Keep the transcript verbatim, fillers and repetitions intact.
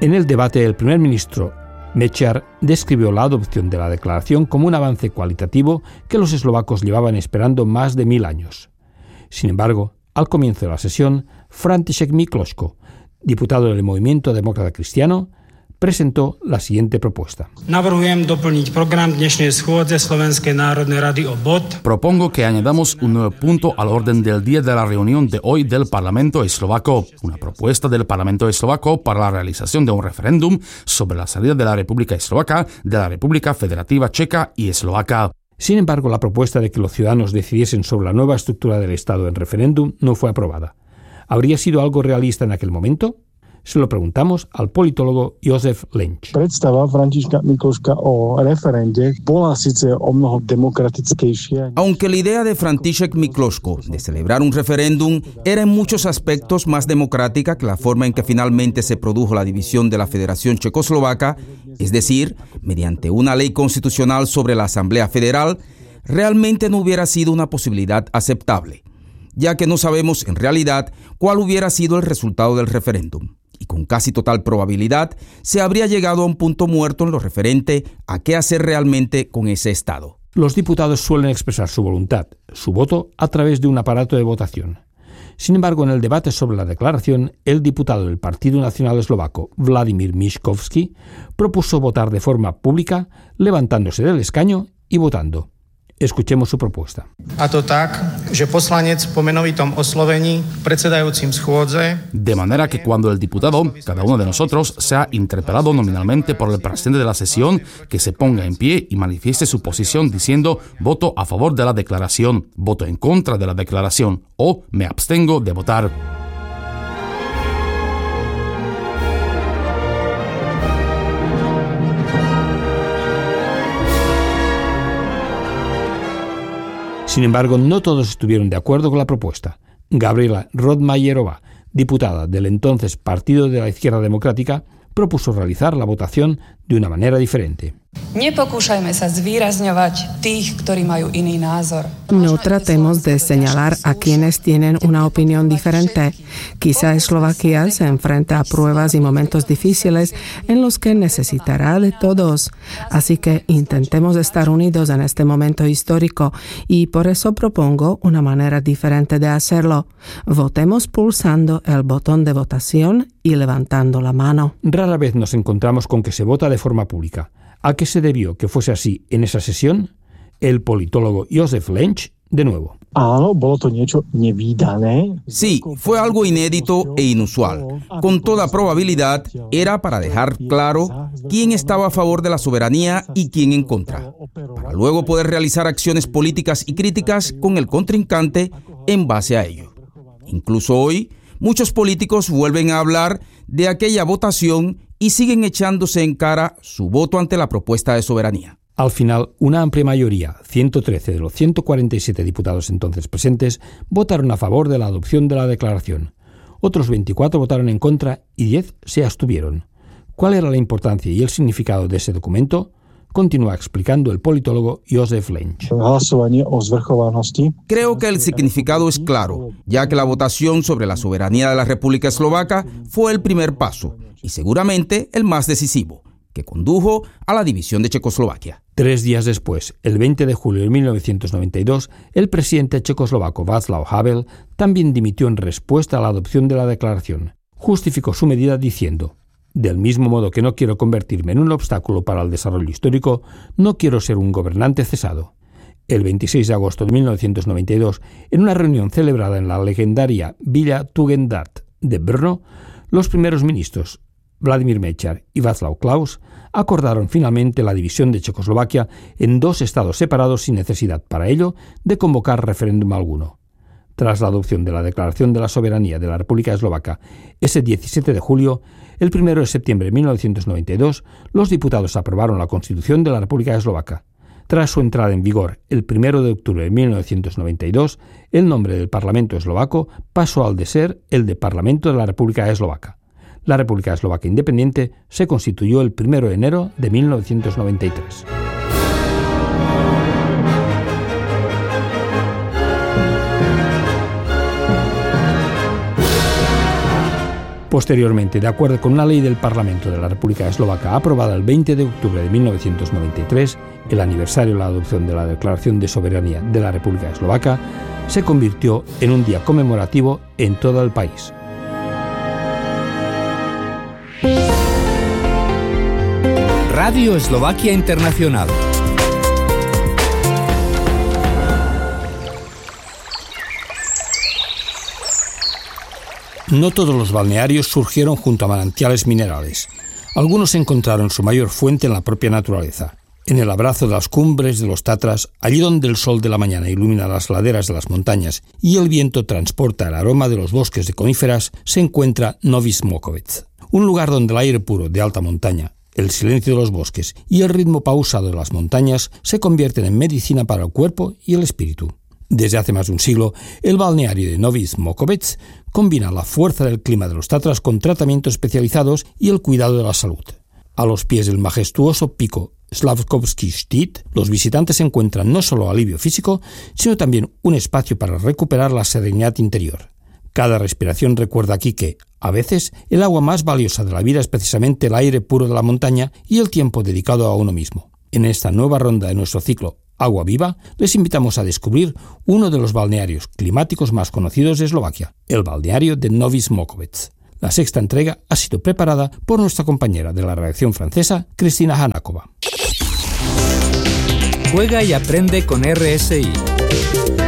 En el debate, el primer ministro Mečiar describió la adopción de la declaración como un avance cualitativo que los eslovacos llevaban esperando más de mil años. Sin embargo, al comienzo de la sesión, František Mikloško, diputado del Movimiento Demócrata Cristiano, presentó la siguiente propuesta. Navrhujem doplniť program dnešnej schôdze Slovenskej národnej rady o bod. Propongo que añadamos un nuevo punto al orden del día de la reunión de hoy del Parlamento eslovaco, una propuesta del Parlamento eslovaco para la realización de un referéndum sobre la salida de la República Eslovaca de la República Federativa Checa y Eslovaca. Sin embargo, la propuesta de que los ciudadanos decidiesen sobre la nueva estructura del Estado en referéndum no fue aprobada. ¿Habría sido algo realista en aquel momento? Se lo preguntamos al politólogo Jozef Lenč. Predstava Františka Mikloška o referende bola síce o mnoho demokratickejšia. Aunque la idea de František Mikloško de celebrar un referéndum era en muchos aspectos más democrática que la forma en que finalmente se produjo la división de la Federación Checoslovaca, es decir, mediante una ley constitucional sobre la Asamblea Federal, realmente no hubiera sido una posibilidad aceptable, ya que no sabemos en realidad cuál hubiera sido el resultado del referéndum. Y con casi total probabilidad se habría llegado a un punto muerto en lo referente a qué hacer realmente con ese Estado. Los diputados suelen expresar su voluntad, su voto, a través de un aparato de votación. Sin embargo, en el debate sobre la declaración, el diputado del Partido Nacional Eslovaco, Vladimír Miškovský, propuso votar de forma pública, levantándose del escaño y votando. Escuchemos su propuesta. A to tak, že poslanec po menovitom oslovení predsedajúcim schôdze. De manera que cuando el diputado, cada uno de nosotros, sea interpelado nominalmente por el presidente de la sesión, que se ponga en pie y manifieste su posición diciendo voto a favor de la declaración, voto en contra de la declaración o me abstengo de votar. Sin embargo, no todos estuvieron de acuerdo con la propuesta. Gabriela Rodmajerová, diputada del entonces Partido de la Izquierda Democrática, propuso realizar la votación de una manera diferente. Nepokúšajme sa zvýrazňovať tých, ktorí majú iný názor. No tratemos de señalar a quienes tienen una opinión diferente. Quizá Eslovaquia se enfrenta a pruebas y momentos difíciles en los que necesitará de todos. Así que intentemos estar unidos en este momento histórico y por eso propongo una manera diferente de hacerlo. Votemos pulsando el botón de votación y levantando la mano. Rara vez nos encontramos con que se vota de forma pública. ¿A qué se debió que fuese así en esa sesión? El politólogo Jozef Lenč, de nuevo. Sí, fue algo inédito e inusual. Con toda probabilidad, era para dejar claro quién estaba a favor de la soberanía y quién en contra, para luego poder realizar acciones políticas y críticas con el contrincante en base a ello. Incluso hoy, muchos políticos vuelven a hablar de aquella votación y siguen echándose en cara su voto ante la propuesta de soberanía. Al final, una amplia mayoría, ciento trece de los ciento cuarenta y siete diputados entonces presentes, votaron a favor de la adopción de la declaración. Otros veinticuatro votaron en contra y diez se abstuvieron. ¿Cuál era la importancia y el significado de ese documento? Continúa explicando el politólogo Jozef Lenč. Creo que el significado es claro, ya que la votación sobre la soberanía de la República Eslovaca fue el primer paso y seguramente el más decisivo, que condujo a la división de Checoslovaquia. Tres días después, el veinte de julio de mil novecientos noventa y dos, el presidente checoslovaco Václav Havel también dimitió en respuesta a la adopción de la declaración. Justificó su medida diciendo: del mismo modo que no quiero convertirme en un obstáculo para el desarrollo histórico, no quiero ser un gobernante cesado. El veintiséis de agosto de mil novecientos noventa y dos, en una reunión celebrada en la legendaria Villa Tugendhat de Brno, los primeros ministros Vladimír Mečiar y Václav Klaus acordaron finalmente la división de Checoslovaquia en dos estados separados sin necesidad, para ello, de convocar referéndum alguno. Tras la adopción de la Declaración de la Soberanía de la República Eslovaca ese diecisiete de julio, el primero de septiembre de mil novecientos noventa y dos, los diputados aprobaron la Constitución de la República Eslovaca. Tras su entrada en vigor el primero de octubre de mil novecientos noventa y dos, el nombre del Parlamento eslovaco pasó al de ser el de Parlamento de la República Eslovaca. La República Eslovaca Independiente se constituyó el primero de enero de mil novecientos noventa y tres. Posteriormente, de acuerdo con una ley del Parlamento de la República Eslovaca aprobada el veinte de octubre de mil novecientos noventa y tres, el aniversario de la adopción de la Declaración de Soberanía de la República Eslovaca, se convirtió en un día conmemorativo en todo el país. Radio Eslovaquia Internacional. No todos los balnearios surgieron junto a manantiales minerales. Algunos encontraron su mayor fuente en la propia naturaleza, en el abrazo de las cumbres de los Tatras, allí donde el sol de la mañana ilumina las laderas de las montañas y el viento transporta el aroma de los bosques de coníferas, se encuentra Novi Smokovec, un lugar donde el aire puro de alta montaña, el silencio de los bosques y el ritmo pausado de las montañas se convierten en medicina para el cuerpo y el espíritu. Desde hace más de un siglo, el balneario de Novi Smokovec combina la fuerza del clima de los Tatras con tratamientos especializados y el cuidado de la salud. A los pies del majestuoso pico Slavkovsky Štit, los visitantes encuentran no solo alivio físico, sino también un espacio para recuperar la serenidad interior. Cada respiración recuerda aquí que, a veces, el agua más valiosa de la vida es precisamente el aire puro de la montaña y el tiempo dedicado a uno mismo. En esta nueva ronda de nuestro ciclo Agua Viva, les invitamos a descubrir uno de los balnearios climáticos más conocidos de Eslovaquia, el balneario de Novi Smokovec. La sexta entrega ha sido preparada por nuestra compañera de la redacción francesa, Cristina Hanáková. Juega y aprende con R S I.